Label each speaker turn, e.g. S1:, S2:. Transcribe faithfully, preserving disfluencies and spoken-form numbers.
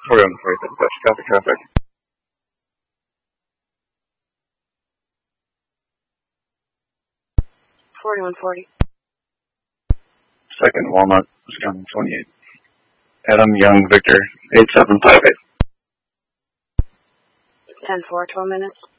S1: forty-one forty, Dutch, copy traffic.
S2: forty-one forty.
S1: Second, Walnut, Wisconsin twenty-eight. Adam Young Victor, eight seven five eight.
S2: ten four, twelve minutes.